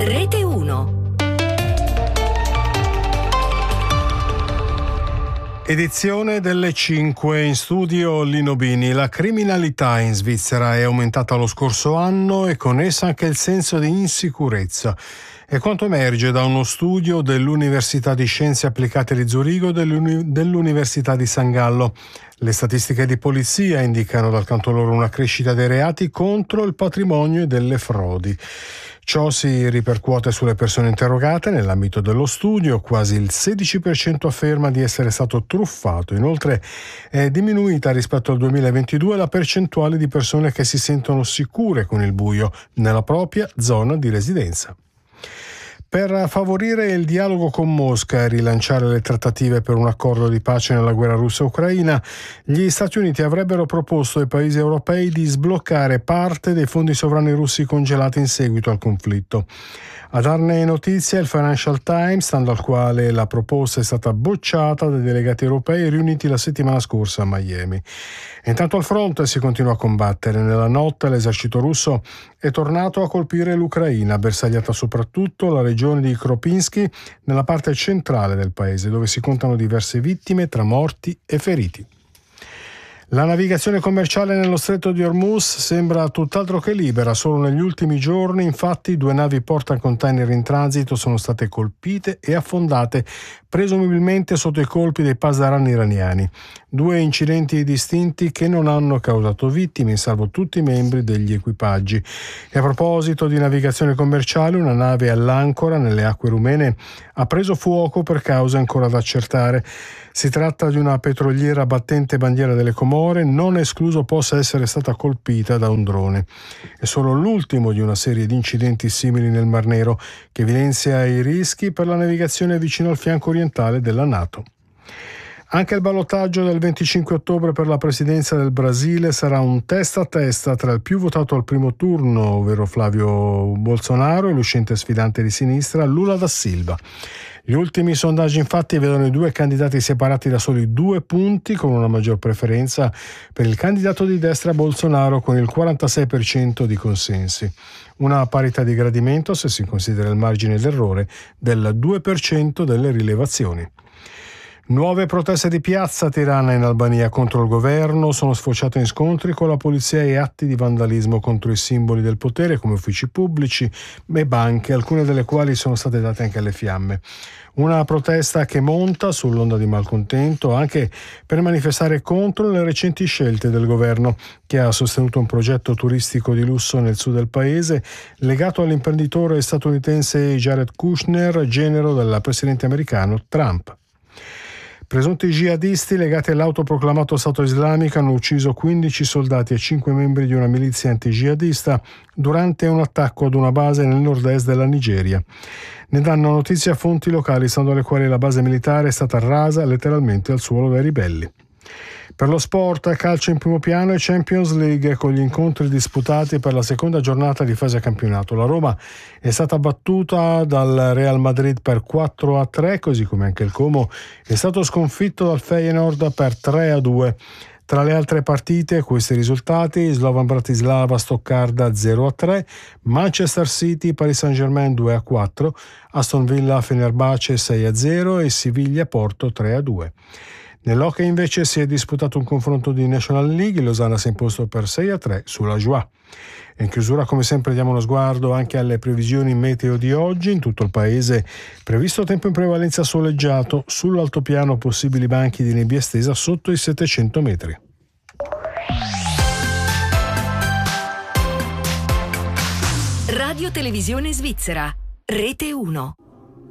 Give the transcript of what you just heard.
Rete 1. Edizione delle 5, in studio Lino Bini. La criminalità in Svizzera è aumentata lo scorso anno e con essa anche il senso di insicurezza. È quanto emerge da uno studio dell'Università di Scienze Applicate di Zurigo e dell'Università di San Gallo. Le statistiche di polizia indicano dal canto loro una crescita dei reati contro il patrimonio e delle frodi. Ciò si ripercuote sulle persone interrogate nell'ambito dello studio. Quasi il 16% afferma di essere stato truffato. Inoltre è diminuita rispetto al 2022 la percentuale di persone che si sentono sicure con il buio nella propria zona di residenza. Per favorire il dialogo con Mosca e rilanciare le trattative per un accordo di pace nella guerra russa-ucraina, gli Stati Uniti avrebbero proposto ai paesi europei di sbloccare parte dei fondi sovrani russi congelati in seguito al conflitto. A darne notizia il Financial Times, stando al quale la proposta è stata bocciata dai delegati europei riuniti la settimana scorsa a Miami. Intanto al fronte si continua a combattere. Nella notte l'esercito russo è tornato a colpire l'Ucraina, bersagliata soprattutto la regione di Kropynsky nella parte centrale del paese, dove si contano diverse vittime tra morti e feriti. La navigazione commerciale nello stretto di Hormuz sembra tutt'altro che libera. Solo negli ultimi giorni, infatti, 2 navi portacontainer in transito sono state colpite e affondate, presumibilmente sotto i colpi dei pasdaran iraniani. 2 incidenti distinti che non hanno causato vittime, salvo tutti i membri degli equipaggi. E a proposito di navigazione commerciale, una nave all'ancora nelle acque rumene ha preso fuoco per cause ancora da accertare. Si tratta di una petroliera battente bandiera delle Comore, non è escluso possa essere stata colpita da un drone. È solo l'ultimo di una serie di incidenti simili nel Mar Nero, che evidenzia i rischi per la navigazione vicino al fianco orientale della NATO. Anche il ballottaggio del 25 ottobre per la presidenza del Brasile sarà un testa a testa tra il più votato al primo turno, ovvero Flavio Bolsonaro, e l'uscente sfidante di sinistra Lula da Silva. Gli ultimi sondaggi infatti vedono i 2 candidati separati da soli 2 punti, con una maggior preferenza per il candidato di destra Bolsonaro con il 46% di consensi. Una parità di gradimento se si considera il margine d'errore del 2% delle rilevazioni. Nuove proteste di piazza a Tirana in Albania contro il governo sono sfociate in scontri con la polizia e atti di vandalismo contro i simboli del potere come uffici pubblici e banche, alcune delle quali sono state date anche alle fiamme. Una protesta che monta sull'onda di malcontento anche per manifestare contro le recenti scelte del governo, che ha sostenuto un progetto turistico di lusso nel sud del paese legato all'imprenditore statunitense Jared Kushner, genero del presidente americano Trump. Presunti jihadisti legati all'autoproclamato Stato islamico hanno ucciso 15 soldati e 5 membri di una milizia anti-jihadista durante un attacco ad una base nel nord-est della Nigeria. Ne danno notizia fonti locali, stando alle quali la base militare è stata rasa letteralmente al suolo dai ribelli. Per lo sport, calcio in primo piano e Champions League con gli incontri disputati per la seconda giornata di fase a campionato. La Roma è stata battuta dal Real Madrid per 4-3, così come anche il Como è stato sconfitto dal Feyenoord per 3-2. Tra le altre partite, questi risultati: Slovan Bratislava Stoccarda 0-3, Manchester City Paris Saint-Germain 2-4, Aston Villa Fenerbahce 6-0 e Siviglia Porto 3-2. Nell'hockey invece si è disputato un confronto di National League, Losanna si è imposto per 6-3 sulla Joie. E in chiusura, come sempre, diamo uno sguardo anche alle previsioni meteo di oggi. In tutto il paese previsto tempo in prevalenza soleggiato, sull'altopiano possibili banchi di nebbia estesa sotto i 700 metri. Radio Televisione Svizzera, Rete 1.